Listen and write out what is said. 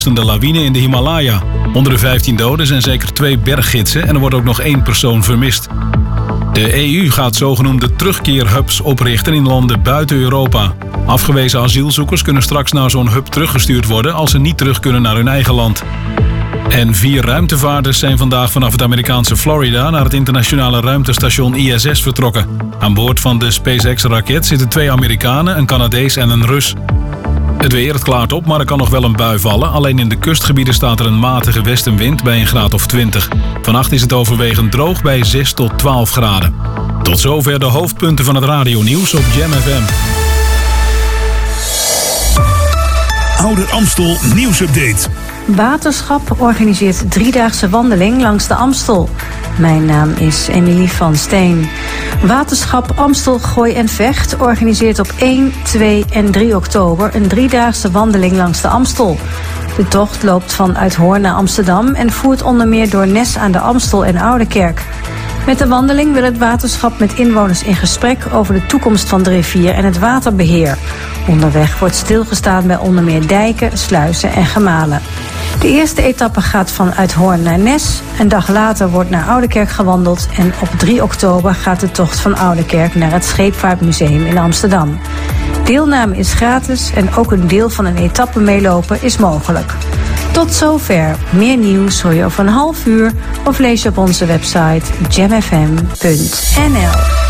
de lawine in de Himalaya. Onder de 15 doden zijn zeker 2 berggidsen en er wordt ook nog 1 persoon vermist. De EU gaat zogenoemde terugkeerhubs oprichten in landen buiten Europa. Afgewezen asielzoekers kunnen straks naar zo'n hub teruggestuurd worden als ze niet terug kunnen naar hun eigen land. En 4 ruimtevaarders zijn vandaag vanaf het Amerikaanse Florida naar het internationale ruimtestation ISS vertrokken. Aan boord van de SpaceX-raket zitten 2 Amerikanen, een Canadees en een Rus. Het weer, het klaart op, maar er kan nog wel een bui vallen. Alleen in de kustgebieden staat er een matige westenwind bij een graad of 20. Vannacht is het overwegend droog bij 6 tot 12 graden. Tot zover de hoofdpunten van het radionieuws op Jam FM. Ouder Amstel nieuwsupdate. Waterschap organiseert 3-daagse wandeling langs de Amstel. Mijn naam is Emilie van Steen. Waterschap Amstel, Gooi en Vecht organiseert op 1, 2 en 3 oktober een 3-daagse wandeling langs de Amstel. De tocht loopt van Uithoorn naar Amsterdam en voert onder meer door Nes aan de Amstel en Oudekerk. Met de wandeling wil het waterschap met inwoners in gesprek over de toekomst van de rivier en het waterbeheer. Onderweg wordt stilgestaan bij onder meer dijken, sluizen en gemalen. De eerste etappe gaat van Uithoorn naar Nes. Een dag later wordt naar Oudekerk gewandeld en op 3 oktober gaat de tocht van Oudekerk naar het Scheepvaartmuseum in Amsterdam. Deelname is gratis en ook een deel van een etappe meelopen is mogelijk. Tot zover. Meer nieuws hoor je over een half uur of lees je op onze website jamfm.nl.